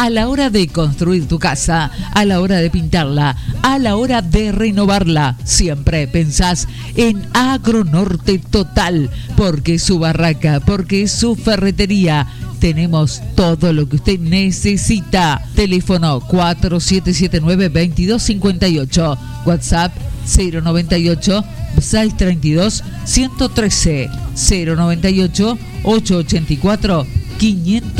a la hora de construir tu casa, a la hora de pintarla, a la hora de renovarla. Siempre pensás en Agronorte Total, porque es su barraca, porque es su ferretería. Tenemos todo lo que usted necesita. Teléfono 4779-2258. WhatsApp 098-632-113. 098-884-500.